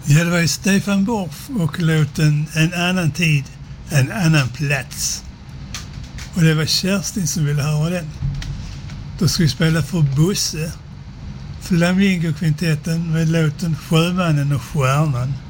Ja, det var ju Stefan Borsch och låten En annan tid, en annan plats. Och det var Kerstin som ville höra den. Då ska vi spela för Bosse. Flamingo-kvintetten med låten Sjömannen och stjärnan.